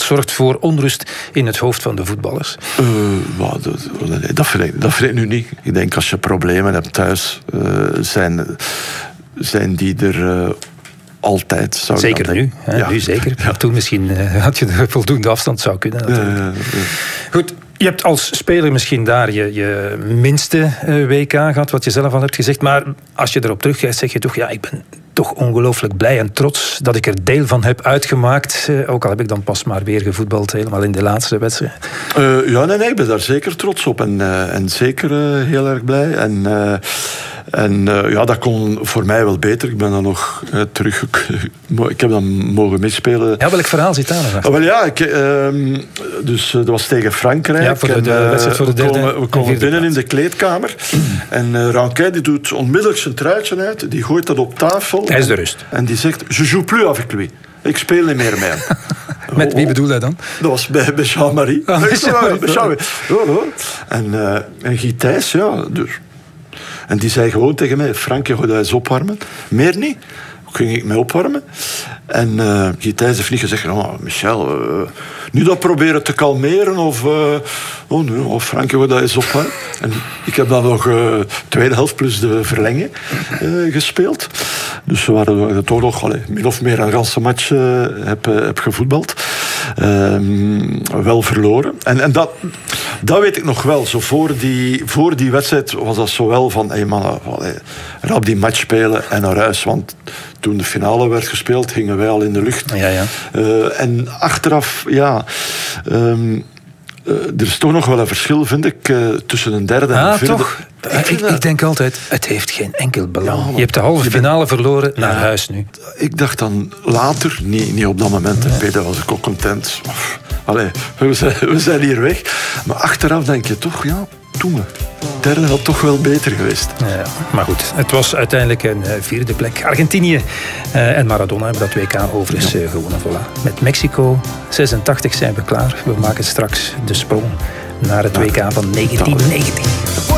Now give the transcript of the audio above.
zorgt voor onrust in het hoofd van de voetballers? Dat vind ik nu niet. Ik denk als je problemen hebt thuis, zijn die er altijd. Zeker nu. Ja. Nu zeker. Ja. Toen misschien had je de voldoende afstand zou kunnen. Goed. Je hebt als speler misschien daar je minste WK gehad, wat je zelf al hebt gezegd. Maar als je erop terugkijkt, zeg je toch, ik ben toch ongelooflijk blij en trots dat ik er deel van heb uitgemaakt. Ook al heb ik dan pas maar weer gevoetbald, helemaal in de laatste wedstrijd. Ik ben daar zeker trots op. En zeker heel erg blij. En dat kon voor mij wel beter. Ik ben dan nog terug... Ik heb dan mogen meespelen. Ja, welk verhaal zit daar nog? Dus dat was tegen Frankrijk. Ja, voor de wedstrijd voor de derde. We komen binnen in de kleedkamer. En Ranquet die doet onmiddellijk zijn truitje uit. Die gooit dat op tafel. Hij is de rust. En die zegt, je joue plus avec lui. Ik speel niet meer met hem. Met wie bedoel hij dan? Dat was bij Jean-Marie. En Guy Thijs, dus... En die zei gewoon tegen mij, Frank, je gaat eens opwarmen. Meer niet. Hoe ging ik mij opwarmen? En Guy Thijs heeft niet gezegd, Michel, nu dat proberen te kalmeren of Frank, je gaat eens opwarmen. En ik heb dan nog tweede helft plus de verlenging gespeeld. Dus we waren toch nog min of meer een ganse match heb gevoetbald. Wel verloren. En dat weet ik nog wel. Zo voor die wedstrijd was dat zo wel van... rap die match spelen en naar huis. Want toen de finale werd gespeeld, gingen wij al in de lucht. Ja. En achteraf, er is toch nog wel een verschil, vind ik, tussen een derde en een vierde. Toch? Ik denk altijd, het heeft geen enkel belang. Je hebt de halve finale verloren, naar huis nu. Ik dacht dan later, niet op dat moment. Peter was ik ook content. We zijn hier weg. Maar achteraf denk je toch, toen. De derde had toch wel beter geweest. Ja, maar goed, het was uiteindelijk een vierde plek. Argentinië en Maradona hebben dat WK overigens gewonnen. Voilà. Met Mexico 86 zijn we klaar. We maken straks de sprong naar het WK van 1990.